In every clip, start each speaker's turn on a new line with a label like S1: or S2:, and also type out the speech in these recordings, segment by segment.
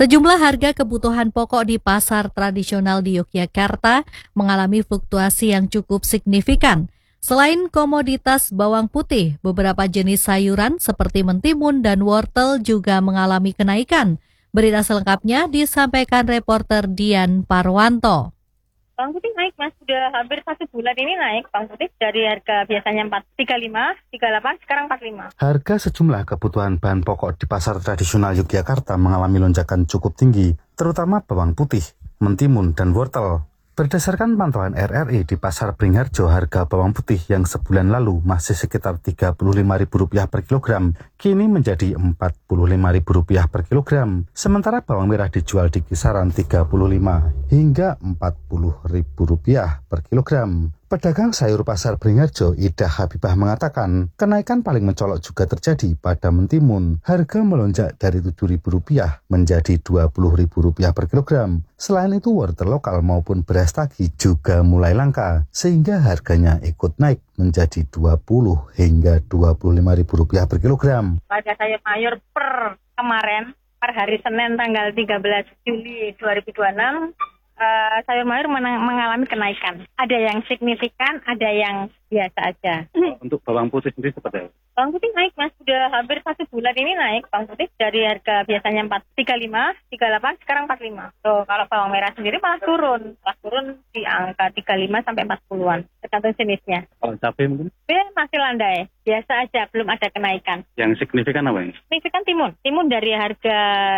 S1: Sejumlah harga kebutuhan pokok di pasar tradisional di Yogyakarta mengalami fluktuasi yang cukup signifikan. Selain komoditas bawang putih, beberapa jenis sayuran seperti mentimun dan wortel juga mengalami kenaikan. Berita selengkapnya disampaikan reporter Dian Parwanto.
S2: Bawang putih naik, Mas. Sudah hampir 1 bulan ini naik bawang putih dari harga biasanya 35, 38, sekarang 45.
S3: Harga sejumlah kebutuhan bahan pokok di pasar tradisional Yogyakarta mengalami lonjakan cukup tinggi, terutama bawang putih, mentimun, dan wortel. Berdasarkan pantauan RRI di Pasar Beringharjo, harga bawang putih yang sebulan lalu masih sekitar Rp35.000 per kilogram, kini menjadi Rp45.000 per kilogram. Sementara bawang merah dijual di kisaran Rp35 hingga Rp40.000 per kilogram. Pedagang sayur Pasar Beringharjo, Ida Habibah mengatakan, kenaikan paling mencolok juga terjadi pada mentimun. Harga melonjak dari Rp7.000 menjadi Rp20.000 per kilogram. Selain itu, wortel lokal maupun beras tagi juga mulai langka, sehingga harganya ikut naik menjadi Rp20 hingga Rp25.000 per kilogram.
S2: Pada sayur mayur per kemarin, per hari Senin tanggal 13 Juli 2026, sayur mayur mengalami kenaikan. Ada yang signifikan, ada yang biasa aja.
S4: Untuk bawang putih sendiri seperti apa?
S2: Bawang putih naik, Mas. Sudah hampir 1 bulan ini naik bawang putih dari harga biasanya 35, 38, sekarang 45. So, kalau bawang merah sendiri malah turun di angka 35 sampai 40-an, tergantung jenisnya.
S4: Kalau cabai mungkin?
S2: Masih landai, biasa aja, belum ada kenaikan.
S4: Yang signifikan apa ini?
S2: Signifikan timun dari harga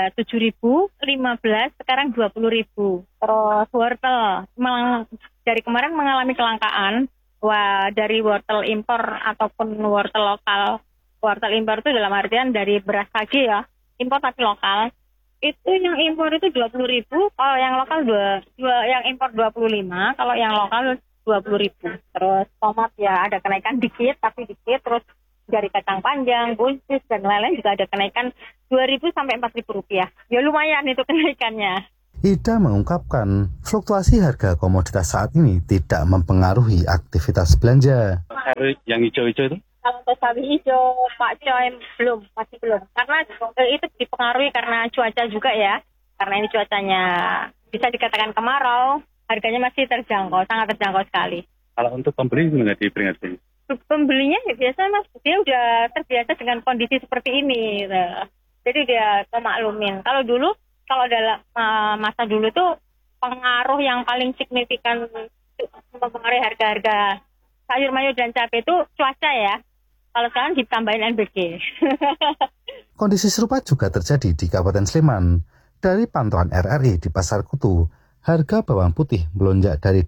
S2: 7.015 sekarang 20.000. Terus wortel dari kemarin mengalami kelangkaan. Dari wortel impor ataupun wortel lokal. Wortel impor itu dalam artian dari beras tagi ya, impor tapi lokal. Itu yang impor itu 20.000, kalau yang lokal yang impor 25, kalau yang lokal 20.000. Terus tomat ya ada kenaikan dikit, terus dari kacang panjang, buncis dan lain-lain juga ada kenaikan 2.000 sampai 4.000 rupiah. Ya lumayan itu kenaikannya.
S3: Ida mengungkapkan, fluktuasi harga komoditas saat ini tidak mempengaruhi aktivitas belanja.
S4: Yang hijau-hijau itu?
S2: Kalau untuk sawi hijau, pakcoy masih belum. Karena itu dipengaruhi karena cuaca juga ya. Karena ini cuacanya bisa dikatakan kemarau, harganya masih terjangkau, sangat terjangkau sekali.
S4: Kalau untuk pembeli gimana di Beringharjo?
S2: Pembelinya ya biasa, Mas, dia udah terbiasa dengan kondisi seperti ini. Jadi dia memaklumin. Kalau dalam masa dulu tuh pengaruh yang paling signifikan mempengaruhi harga-harga sayur mayur dan cabai itu cuaca ya. Kalau sekarang ditambahin NBG.
S3: Kondisi serupa juga terjadi di Kabupaten Sleman. Dari pantauan RRI di Pasar Kutu, harga bawang putih melonjak dari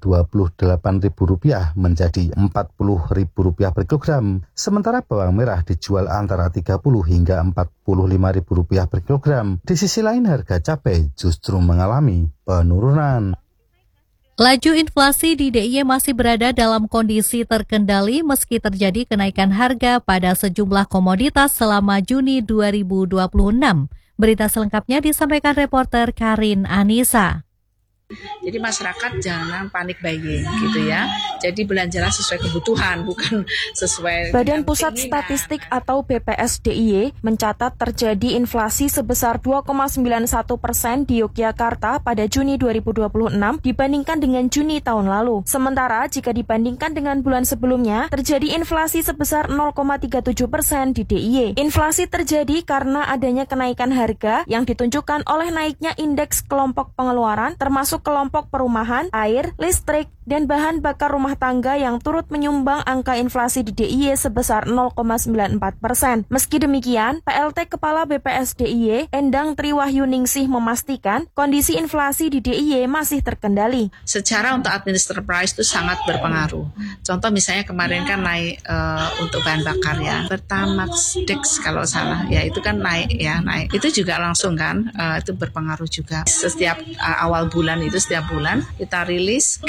S3: Rp28.000 menjadi Rp40.000 per kilogram. Sementara bawang merah dijual antara Rp30 hingga Rp45.000 per kilogram. Di sisi lain harga cabai justru mengalami penurunan.
S1: Laju inflasi di DIY masih berada dalam kondisi terkendali meski terjadi kenaikan harga pada sejumlah komoditas selama Juni 2026. Berita selengkapnya disampaikan reporter Karin Anissa.
S5: Jadi masyarakat jangan panik buying gitu ya. Jadi belanjalah sesuai kebutuhan, bukan sesuai.
S6: Badan Pusat Statistik atau BPS DIY mencatat terjadi inflasi sebesar 2,91% di Yogyakarta pada Juni 2026 dibandingkan dengan Juni tahun lalu. Sementara jika dibandingkan dengan bulan sebelumnya, terjadi inflasi sebesar 0,37% di DIY. Inflasi terjadi karena adanya kenaikan harga yang ditunjukkan oleh naiknya indeks kelompok pengeluaran termasuk kelompok perumahan, air, listrik, dan bahan bakar rumah tangga yang turut menyumbang angka inflasi di DIY sebesar 0,94%. Meski demikian, PLT Kepala BPS DIY, Endang Triwahyuningsih memastikan kondisi inflasi di DIY masih terkendali.
S5: Secara untuk administer price itu sangat berpengaruh. Contoh misalnya kemarin kan naik untuk bahan bakar ya, Pertamax Dex kalau salah, ya itu kan naik. Itu juga langsung kan, itu berpengaruh juga. Setiap awal bulan itu setiap bulan kita rilis, kita masih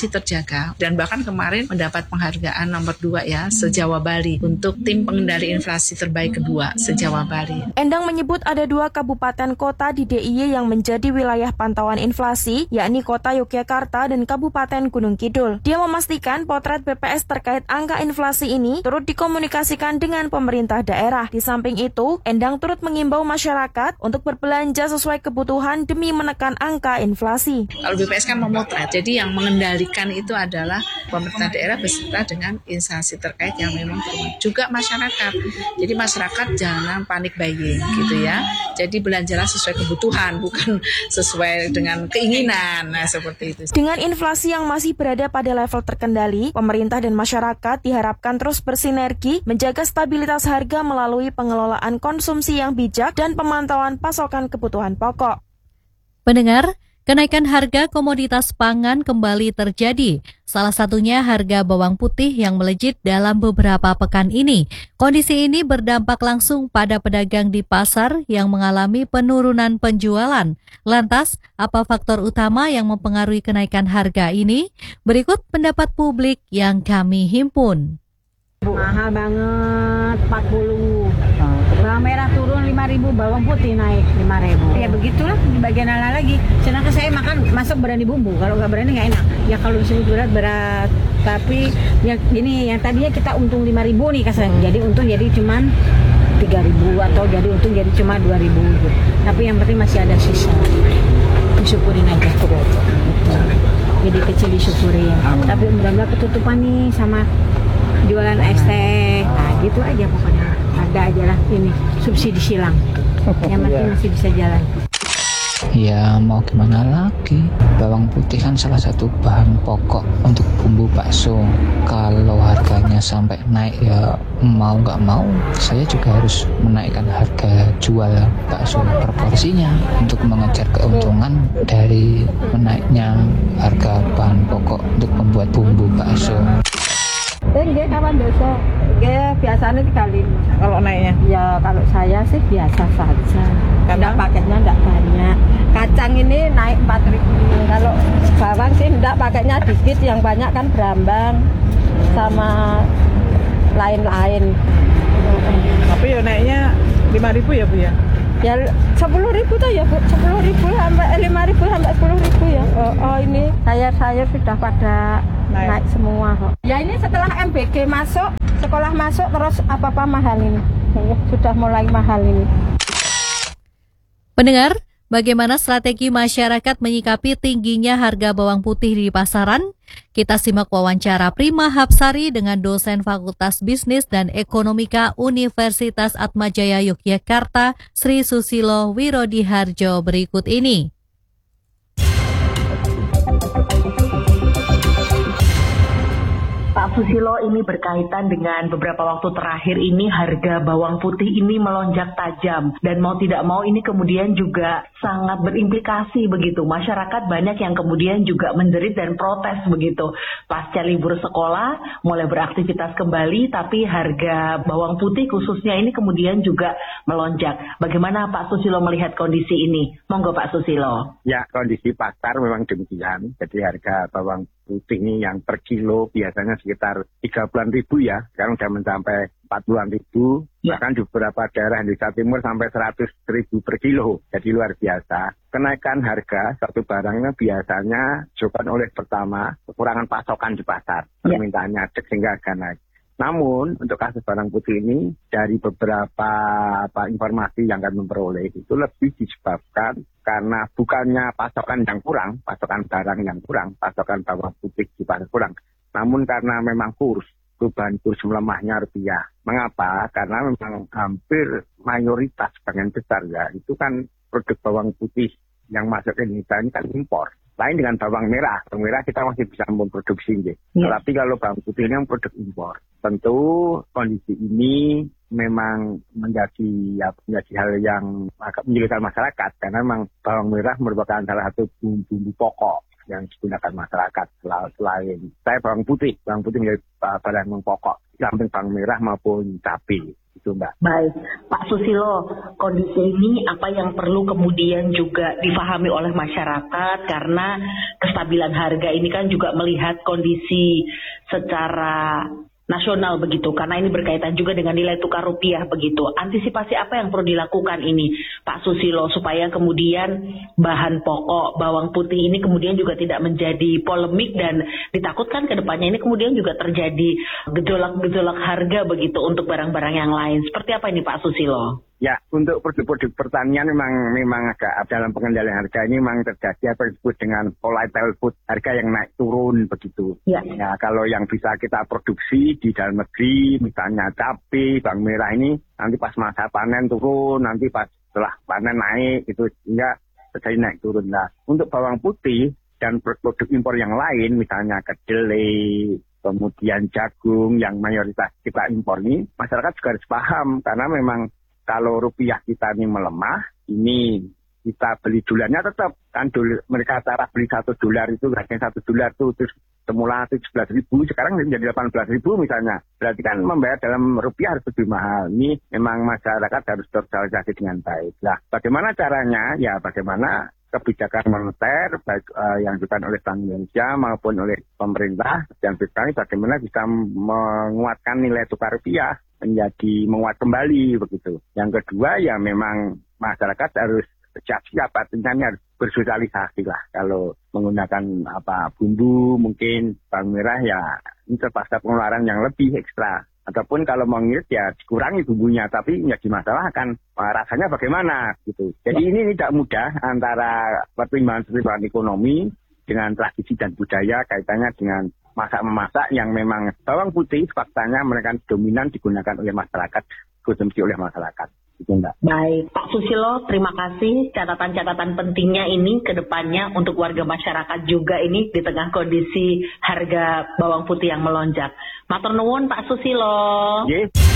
S5: masih terjaga dan bahkan kemarin mendapat penghargaan nomor 2 ya se-Jawa Bali untuk tim pengendali inflasi terbaik kedua se-Jawa Bali.
S6: Endang menyebut ada 2 kabupaten kota di DIY yang menjadi wilayah pantauan inflasi, yakni Kota Yogyakarta dan Kabupaten Gunung Kidul. Dia memastikan potret BPS terkait angka inflasi ini turut dikomunikasikan dengan pemerintah daerah. Di samping itu, Endang turut mengimbau masyarakat untuk berbelanja sesuai kebutuhan demi menekan angka inflasi.
S5: Kalau BPS kan memotret, jadi yang mengendalikan itu adalah pemerintah daerah beserta dengan instansi terkait yang memang juga masyarakat. Jadi masyarakat jangan panik buying gitu ya. Jadi belanjalah sesuai kebutuhan, bukan sesuai dengan keinginan. Nah, seperti itu.
S6: Dengan inflasi yang masih berada pada level terkendali, pemerintah dan masyarakat diharapkan terus bersinergi menjaga stabilitas harga melalui pengelolaan konsumsi yang bijak dan pemantauan pasokan kebutuhan pokok.
S1: Pendengar, kenaikan harga komoditas pangan kembali terjadi. Salah satunya harga bawang putih yang melejit dalam beberapa pekan ini. Kondisi ini berdampak langsung pada pedagang di pasar yang mengalami penurunan penjualan. Lantas, apa faktor utama yang mempengaruhi kenaikan harga ini? Berikut pendapat publik yang kami himpun.
S7: Mahal banget, 40. Bawang merah turun 5.000, bawang putih naik 5.000. Ya begitulah di bagian lain lagi. Sedangkan saya makan masuk berani bumbu, kalau nggak berani nggak enak. Ya kalau disebut berat. Tapi ya gini, yang tadinya kita untung 5.000 nih kasarnya. Jadi untung jadi cuman 3.000 atau jadi untung jadi cuma 2.000 gitu. Tapi yang penting masih ada sisa. Disyukurin aja terus. Jadi kecil disyukurin. Tapi mudah-mudahan ketutupan nih sama jualan es teh, nah gitu aja pokoknya. Ada aja lah ini subsidi silang, yang penting masih bisa jalan.
S8: Ya mau gimana lagi, bawang putih kan salah satu bahan pokok untuk bumbu bakso. Kalau harganya sampai naik ya mau nggak mau, saya juga harus menaikkan harga jual bakso per porsinya untuk mengejar keuntungan dari menaiknya harga bahan pokok untuk membuat bumbu bakso.
S7: Enggak, kapan besok? Enggak, biasanya 3.5.
S9: Kalau naiknya?
S7: Ya kalau saya sih biasa saja. Karena paketnya enggak banyak. Kacang ini naik 4.000. Kalau bawang sih enggak, paketnya dikit, yang banyak kan berambang sama lain-lain.
S9: Tapi ya naiknya 5.000 ya Bu ya?
S7: Ya 10.000 tuh ya Bu, 10.000 sampai 5.000 sampai 10.000 ya. Oh ini saya sudah pada naik semua kok. Ya ini setelah MBG masuk, sekolah masuk terus apa-apa mahal ini. Sudah mulai mahal ini.
S1: Pendengar, bagaimana strategi masyarakat menyikapi tingginya harga bawang putih di pasaran? Kita simak wawancara Prima Hapsari dengan dosen Fakultas Bisnis dan Ekonomika Universitas Atmajaya Yogyakarta, Sri Susilo Wirodiharjo berikut ini.
S10: Pak Susilo, ini berkaitan dengan beberapa waktu terakhir ini harga bawang putih ini melonjak tajam dan mau tidak mau ini kemudian juga sangat berimplikasi begitu. Masyarakat banyak yang kemudian juga menjerit dan protes begitu. Pasca libur sekolah mulai beraktivitas kembali tapi harga bawang putih khususnya ini kemudian juga melonjak. Bagaimana Pak Susilo melihat kondisi ini? Monggo Pak Susilo.
S11: Ya, kondisi pasar memang demikian. Jadi harga bawang putih ini yang per kilo biasanya sekitar 30.000 ya. Sekarang sudah mencapai 40.000.
S10: Ya.
S11: Bahkan di beberapa daerah Indonesia Timur sampai 100.000 per kilo. Jadi luar biasa. Kenaikan harga satu barangnya biasanya disebabkan oleh pertama kekurangan pasokan di pasar. Permintaannya cek sehingga harga naik. Namun untuk kasus barang putih ini dari beberapa informasi yang kami memperoleh itu lebih disebabkan karena bukannya pasokan yang kurang, pasokan barang yang kurang, pasokan bawang putih di pasar kurang. Namun karena memang perubahan kurs melemahnya rupiah. Mengapa? Karena memang hampir mayoritas bagian besar ya itu kan produk bawang putih yang masuk ke Indonesia ini kan impor. Lain dengan bawang merah. Bawang merah kita masih bisa memproduksi. Tapi kalau bawang putih ini yang produk impor. Tentu kondisi ini memang menjadi hal yang agak menyulitkan masyarakat. Karena memang bawang merah merupakan salah satu bumbu pokok yang digunakan masyarakat selain bawang putih. Bawang putih menjadi barang yang pokok. Samping bawang merah maupun cabai. Itu Mbak.
S10: Baik, Pak Susilo, kondisi ini apa yang perlu kemudian juga difahami oleh masyarakat karena kestabilan harga ini kan juga melihat kondisi secara nasional begitu, karena ini berkaitan juga dengan nilai tukar rupiah begitu. Antisipasi apa yang perlu dilakukan ini Pak Susilo supaya kemudian bahan pokok bawang putih ini kemudian juga tidak menjadi polemik dan ditakutkan ke depannya ini kemudian juga terjadi gejolak-gejolak harga begitu untuk barang-barang yang lain. Seperti apa ini Pak Susilo?
S11: Ya, untuk produk-produk pertanian memang agak dalam pengendalian harga ini memang terjadi apa yang disebut dengan volatile food, harga yang naik turun begitu. Ya, kalau yang bisa kita produksi di dalam negeri, misalnya cabai, bawang merah ini nanti pas masa panen turun, nanti pas setelah panen naik itu sehingga terjadi naik turun. Nah, untuk bawang putih dan produk impor yang lain, misalnya kedelai, kemudian jagung yang mayoritas kita impor ini, masyarakat juga harus paham karena memang kalau rupiah kita ini melemah, ini kita beli dolarnya tetap kan mereka cara beli $1 itu harganya $1 tuh terus semula 17.000 sekarang menjadi 18.000 misalnya. Berarti kan membayar dalam rupiah harus lebih mahal. Ini memang masyarakat harus bersosialisasi dengan baik. Nah, bagaimana caranya? Ya bagaimana kebijakan moneter baik yang dilakukan oleh Bank Indonesia maupun oleh pemerintah dan BPK bagaimana bisa menguatkan nilai tukar rupiah menjadi menguat kembali begitu. Yang kedua ya memang masyarakat harus siap-siap, artinya harus bersosialisasi lah. Kalau menggunakan bumbu mungkin bawang merah ya ini terpaksa pengeluaran yang lebih ekstra. Ataupun kalau mau ngirit ya dikurangi bumbunya, tapi ya dimasalahkan rasanya bagaimana gitu. Jadi ini tidak mudah antara pertimbangan ekonomi dengan tradisi dan budaya kaitannya dengan masak-memasak yang memang bawang putih faktanya mereka dominan digunakan oleh masyarakat, konsumsi oleh masyarakat. Itu Mbak.
S10: Baik, Pak Susilo, terima kasih catatan-catatan pentingnya ini ke depannya untuk warga masyarakat juga ini di tengah kondisi harga bawang putih yang melonjak. Matur nuwun Pak Susilo.
S11: Yes.